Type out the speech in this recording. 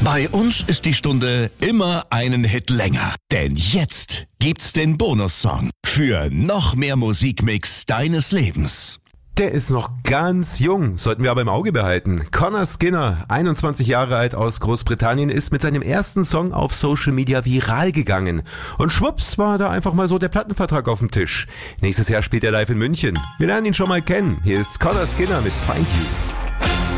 Bei uns ist die Stunde immer einen Hit länger. Denn jetzt gibt's den Bonussong für noch mehr Musikmix deines Lebens. Der ist noch ganz jung, sollten wir aber im Auge behalten. Conor Skinner, 21 Jahre alt aus Großbritannien, ist mit seinem ersten Song auf Social Media viral gegangen. Und schwupps war da einfach mal so der Plattenvertrag auf dem Tisch. Nächstes Jahr spielt er live in München. Wir lernen ihn schon mal kennen. Hier ist Conor Skinner mit Find You.